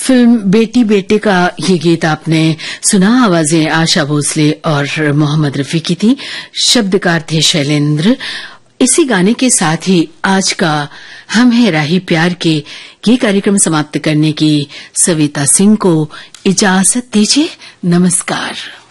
Film बेटी बेटे का ये गीत आपने सुना। आवाजें आशा भोसले और मोहम्मद रफी की थी, शब्दकार थे शैलेंद्र। इसी गाने के साथ ही आज का हम है राही प्यार के ये कार्यक्रम समाप्त करने की सविता सिंह को इजाजत दीजिए। नमस्कार।